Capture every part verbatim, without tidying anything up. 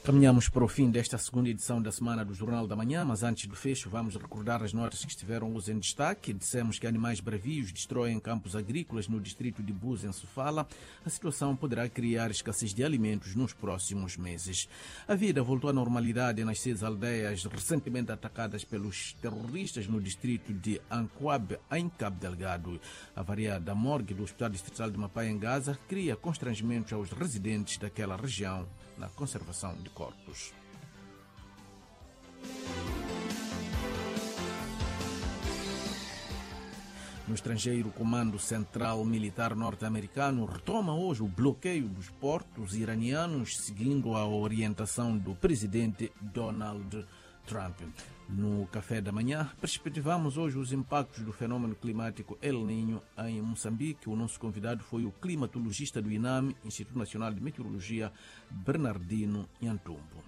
Caminhamos para o fim desta segunda edição da Semana do Jornal da Manhã, mas antes do fecho vamos recordar as notas que estiveram hoje em destaque. Dissemos que animais bravios destroem campos agrícolas no distrito de Buza, em Sofala. A situação poderá criar escassez de alimentos nos próximos meses. A vida voltou à normalidade nas seis aldeias recentemente atacadas pelos terroristas no distrito de Anquab, em Cabo Delgado. A variada morgue do Hospital Distrital de Mapai, em Gaza, cria constrangimentos aos residentes daquela região na conservação de corpos. No estrangeiro, o Comando Central Militar Norte-Americano retoma hoje o bloqueio dos portos iranianos, seguindo a orientação do presidente Donald Trump. No café da manhã, perspectivamos hoje os impactos do fenômeno climático El Niño em Moçambique. O nosso convidado foi o climatologista do INAME, Instituto Nacional de Meteorologia, Bernardino Nhantumbo.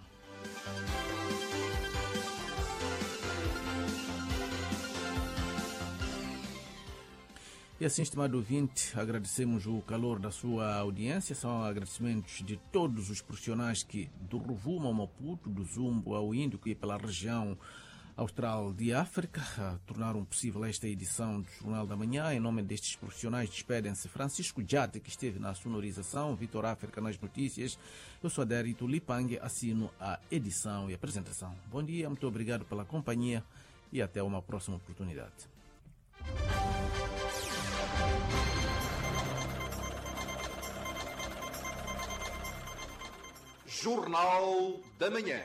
E assim, estimado ouvinte, agradecemos o calor da sua audiência. São agradecimentos de todos os profissionais que, do Rovuma ao Maputo, do Zumbo ao Índico e pela região austral de África, tornaram possível esta edição do Jornal da Manhã. Em nome destes profissionais, despedem-se Francisco Jate, que esteve na sonorização, Vitor África nas notícias. Eu sou Adérito Lipangue, assino a edição e apresentação. Bom dia, muito obrigado pela companhia e até uma próxima oportunidade. Jornal da Manhã.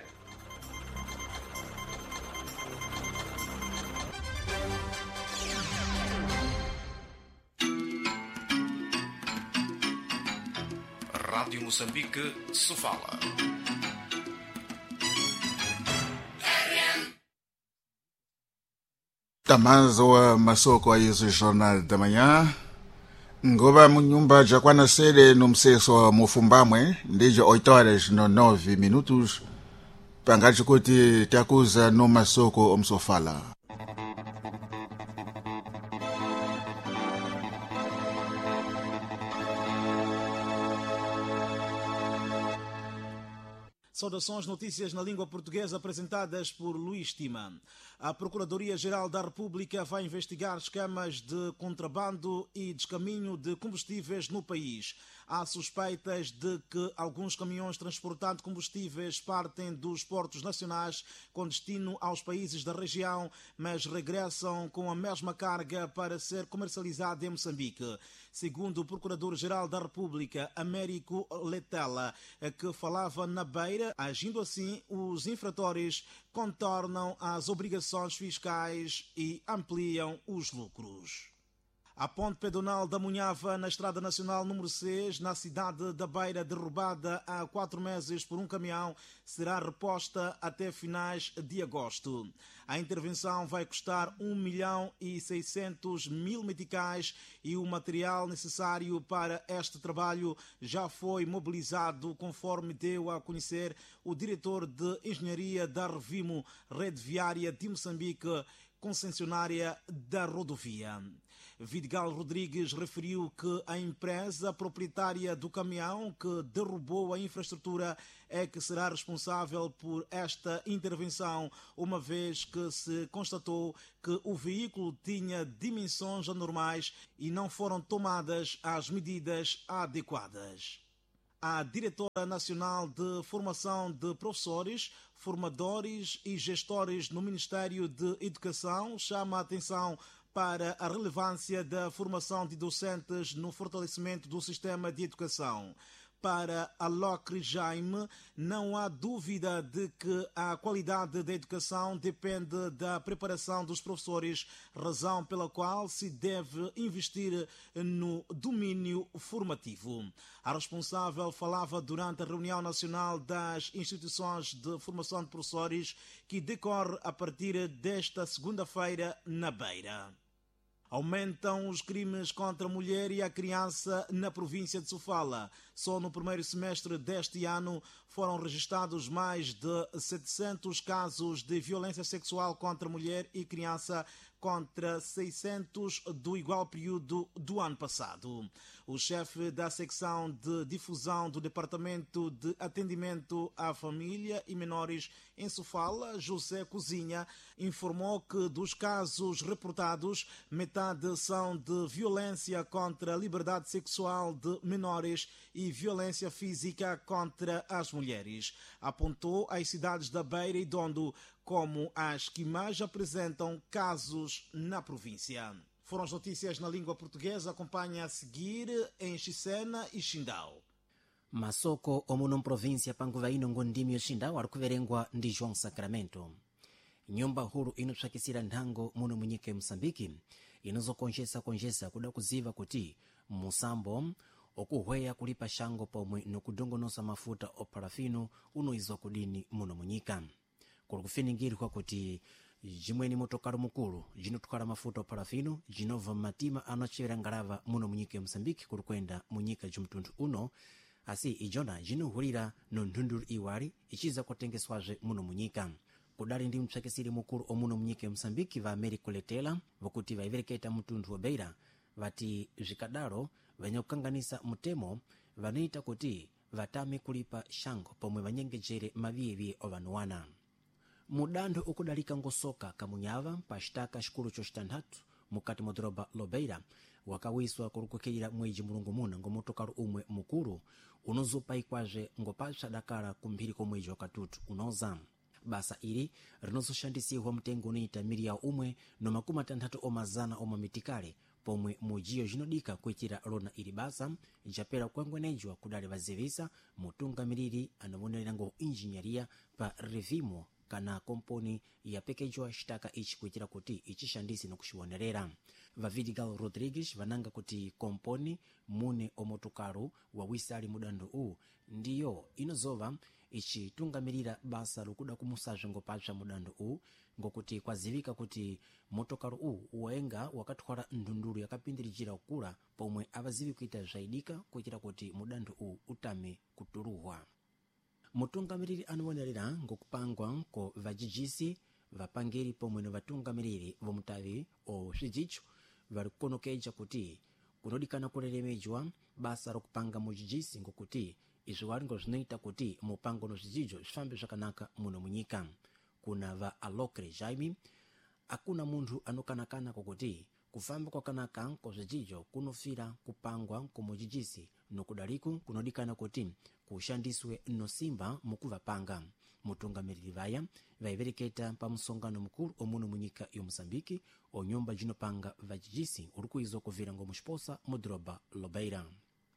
Rádio Moçambique, Sofala. Tamazo wa masoko a esse Jornal da Manhã. Ngoba munyumba jakwana sele no mseso wa Mufumbamwe ndijo oito horas no nove minutos pangati kuti takuza no masoko omsofala. Saudações, notícias na língua portuguesa apresentadas por Luís Tima. A Procuradoria-Geral da República vai investigar esquemas de contrabando e descaminho de combustíveis no país. Há suspeitas de que alguns caminhões transportando combustíveis partem dos portos nacionais com destino aos países da região, mas regressam com a mesma carga para ser comercializada em Moçambique. Segundo o Procurador-Geral da República, Américo Letela, que falava na Beira, agindo assim, os infratores contornam as obrigações fiscais e ampliam os lucros. A ponte pedonal da Munhava, na Estrada Nacional número seis, na cidade da Beira, derrubada há quatro meses por um caminhão, será reposta até finais de agosto. A intervenção vai custar um milhão e seiscentos mil meticais e o material necessário para este trabalho já foi mobilizado, conforme deu a conhecer o diretor de Engenharia da Revimo, Rede Viária de Moçambique, concessionária da rodovia. Vidigal Rodrigues referiu que a empresa proprietária do caminhão que derrubou a infraestrutura é que será responsável por esta intervenção, uma vez que se constatou que o veículo tinha dimensões anormais e não foram tomadas as medidas adequadas. A Diretora Nacional de Formação de Professores, Formadores e Gestores no Ministério de Educação chama a atenção para a relevância da formação de docentes no fortalecimento do sistema de educação. Para a Locre Jaime, não há dúvida de que a qualidade da educação depende da preparação dos professores, razão pela qual se deve investir no domínio formativo. A responsável falava durante a reunião nacional das instituições de formação de professores que decorre a partir desta segunda-feira na Beira. Aumentam os crimes contra a mulher e a criança na província de Sofala. Só no primeiro semestre deste ano foram registrados mais de setecentos casos de violência sexual contra mulher e criança, contra seiscentos do igual período do ano passado. O chefe da secção de difusão do Departamento de Atendimento à Família e Menores em Sofala, José Cozinha, informou que dos casos reportados, metade são de violência contra a liberdade sexual de menores e violência física contra as mulheres. Apontou as cidades da Beira e Dondo como as que mais apresentam casos na província. Foram as notícias na língua portuguesa. Acompanhe a seguir em Xisena e Xindau. Masoko omuno mprovinsia panguvaino ngondimi Xindau arikuverengwa ndi João Sacramento. Nyumba huru inotsvakisira nthango muno munyika ya Moçambique inozokonjesa konjesa kuda kuziva kuti musambo okuhweya kulipa shango pomwe nokudongonosa mafuta oparafino unoizwa kudini muno munyika. Kuli kufiningirwa kuti jimweni motokaro mukulu jinotwala mafuta oparafino jinova matima anochera ngalava muno munyika ya Moçambique kuli kwenda munyika jumtundu uno asi ijona jinohulira no nthundulu iwali ichiza kutengeswaje muno munyika. Kudali ndi mtsakisiri mukulu omuno munyika ya Moçambique va Américo Letela vakuti vaivereketa mtundu wa Beira vati zvikadalo vanyokanganisa mutemo vanoita kuti vatame kulipa shango pomwe vanyengejere maviyeviye ovanuwana. Mudantho ukudalika ngosoka kamunyava pa xitaka xikulu choxitanthatu mukati mwa doroba Lobeira wakawiswa kulukukilira mweji mulungu muna ngomotokalo umwe mukulu unozopaikwaje ngopatsa dakala kumphiri komweji wakatutu unoza. Basa ili rinozoxandisiwa mtengo unoita miliya umwe no makumi atanthatu omazana omamitikale pomwe mujiyo jinodika kuitira lona ili basa japera kuangwenejwa kudale vazivisa mutungamiriri anavonelera ngo injinyaria pa revimo kana komponi yapekejwa xitaka ichi kuitira kuti ichishandisi nokuxiwonerera. Vavidigal Rodrigues vananga kuti komponi mune omotokalo wawisali mudando u ndiyo inozova ichitungamirira basa lukuda kumusaje ngopatsa mudando u ngokuti kwazivika kuti motokalo u waenga wakatwala ndundulu yakapindirijira kukula pomwe avazivi kuita zaidika kuitira kuti mudando u utame kutuluhwa. Mutungamiriri anowonerera ngokupangwa ko vajijisi vapangiri pomwe no vatungamiriri vomutavi o swijicho valikukonokeja kuti kunodikana kulelemejwa basa lokupanga mujijisi ngokuti izo walingo zinoita kuti mupango no zijijo zifambe zvakanaka muno munyika. Kuna va Alokre Jaime akuna munthu anokanakana kokuti kufamba kwakanaka kozvijijo kunofira kupangwa komujijisi nokudaliku kunodikana kuti kushandiswe nosimba mukuvapanga. Mutungamiriri vaya vaivereketa pa msongano mukulu omuno munyika ya Moçambique onyumba jinopanga vajijisi urikuizwa kuvira ngomuxiposa mudroba Lobeira.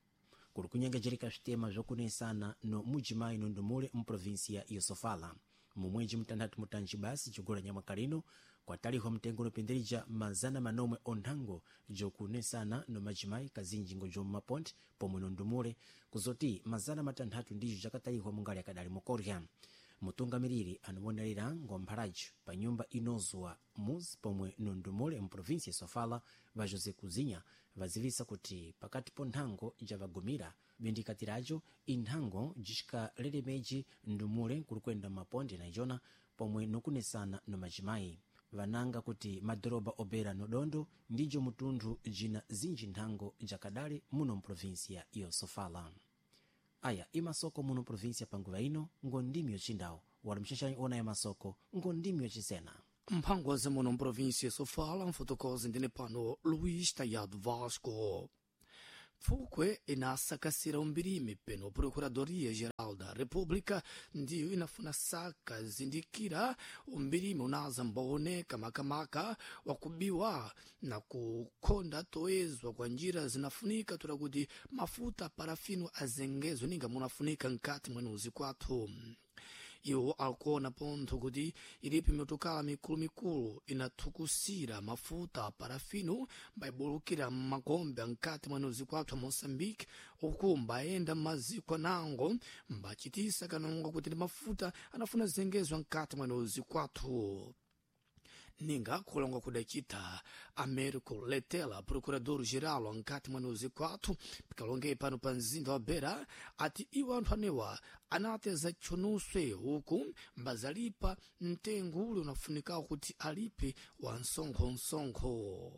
Kuli kunyengejereka xitema zokunesana no mujimayi no ndumule mprovinsia ya Sofala. Mumweji mtanthatu mutanji basi chigula nyamakalino kwataliho mtengo nopindirija mazana manomwe onthango jokunesana no majimayi kazinjingo jomumaponte pomwe no ndumule kuzoti mazana matanthatu ndijo jakataliho mungali akadali mukorya. Mutungamiriri anowonerera ngomphalaji pa nyumba inozwa muzi pomwe no ndumule mprovinsia ya Sofala va José Cozinha vazivisa kuti pakati po nthango javagumira bindikatirajo inthango jixikaleremeji ndumule kulikwenda maponde na ijona pomwe nokunesana no majimayi. Vananga kuti madoroba obera no Dondo ndijo mutunthu jina zinji nthango jakadale muno mprovinsia ya Sofala. Aya imasoko muno provinsia panguva ino ngondimi yochindau wali mxaxanyi ona ya masoko ngondimi yocisena. Mphangozi muno mprovinsia Sofala mfotokozi ndine pano Luís Tayado Vasco. Pfukwe inasakasira umbirimi peno Procuradoria Geral da República ndiyo inafuna saka zindikira umbirimi unaza mbaoneka makamaka wakubiwa na kukonda toezwa kwa njira zinafunika tura kuti mafuta parafino azengezo ninga munafunika nkati mwenuzi kwathu. Iwo alikuona pontho kuti ilipi mitokala mikulu mikulu inathukusira mafuta parafino mbaibulukira magombe ankati mwenuzi kwathu a Moçambique uku mbaenda maziko anango mbachitisa kanongo kuti mafuta anafuna zengezwa nkati mwenuzi kwathu. ninga kulonga kudachita Américo Letela procurador geral nkati mwezi kwatu pikalonge pano pa mzinda wa Beira ati iwo anthu anewa anateza chonuswe huku mbazalipa mtengo ule unafunika kuti alipe wa nsonkho nsonkho.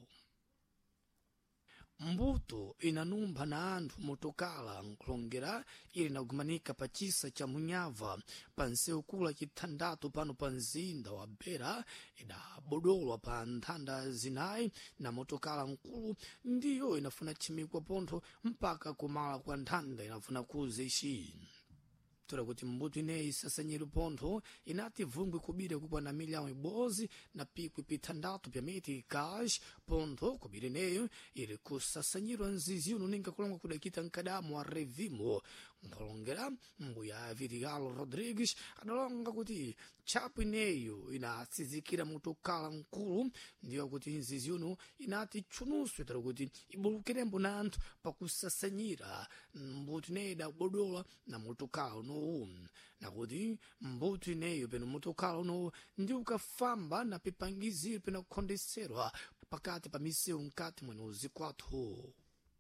Mbuto inanumba na anthu motokala nkulongera ili nagumanika pa chisa cha Munyava pa nseu kula chithandatu pano pa mzinda wa Beira idabodolwa pa nthanda zinayi na motokala nkulu ndiyo inafuna chimikwa pontho mpaka kumala kwa nthanda inafuna kuze ishi. Tora kuti mbuto ineyi sasanyiro pontho inati vungwe kubire kukwa na milhão ibozi na pikwi pithandatu pya miti cash pontho kubire ineyo ili kusasanyiro nziziuno ninga kulonga kudakita nkadamu wa revimo nkulongera mbuya Vidigal Rodrigues adalonga kuti chapu ineyo inatsizikira motokala nkulu ndiyo kuti nziziuno inati chunuswe tora kuti ibulukirembo na anthu pakusasanyira mbuto ineyi idabodola na motokala uno na kuti mbuto ineyo peno motokala uno ndi ukafamba na pipangiziro peno kukhondeserwa pakati pa miseu nkati mwezi kwatu.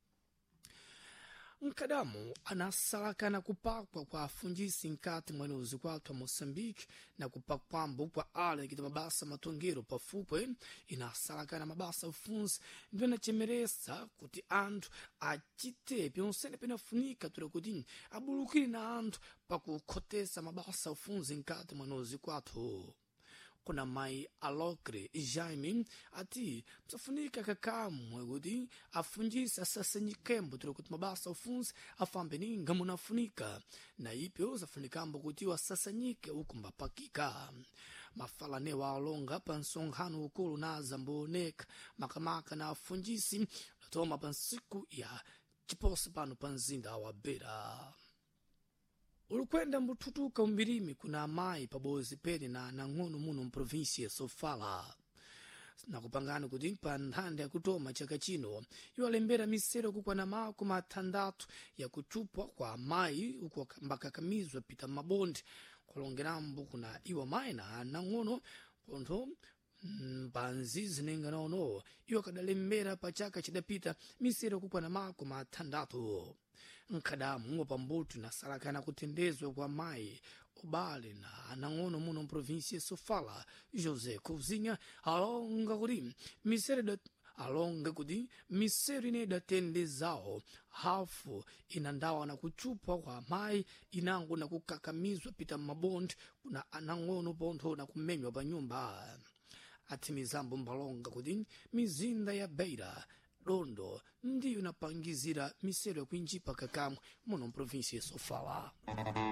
Nkadamu anasalakana kupakwa kwa afungisi nkati mwezi kwatu wa Moçambique na kupakwambo kwa ale kita mabasa matongero pafupwe inasalakana mabasa ufunzi ndio nachemeresa kuti anthu achite pyonsene penafunika tura kuti abulukiri na anthu pakukhotesa mabasa ufunzi nkati mwezi kwatu. Kuna mai Alocre Jaime ati psafunika kakamwe kuti afungisi asasanyikembo tura kuti mabasa ufunzi afambe ninga munafunika na ipyo zafunikambo kuti wasasanyike uku mbapakika. Mafalane wa alonga pa nsonkhano ukulu na zambooneka makamaka na afungisi natoma pa nsiku ya chiposi pano pa mzinda wa Beira. Ulukwenda mbututuka umbirimi kuna amayi pabozi pene na nang'ono muno mprovinsi ya Sofala. Na kupangana kuti pa nthanda ya kutoma chaka chino iwalembera misero kukwa na mako mathandatu ya kuchupwa kwa amayi uku mbakakamizwa pita mabondi kulongerambo kuna iwa mayi na nang'ono pontho mpanzi zinenga naono iwa kadalembera pa chaka chidapita misero kukwa na mako mathandatu. Nkadamu pa mbuto na salakana kutendezwa kwa mai obale na anang'ono muno mprovinsi ya Sofala José Cozinha alonga kuti misero da alonga kuti misero ine datendezao hafu inandawa na kuchupwa kwa mai inango na kukakamizwa pita mabondi kuna anang'ono pontho na kumenywa pa nyumba. Ati mizambo mbalonga kuti mizinda ya Beira Dondo ndiyo inapangizira misero ya kuinjipa kakamwe muno mprovinsi ya Sofala.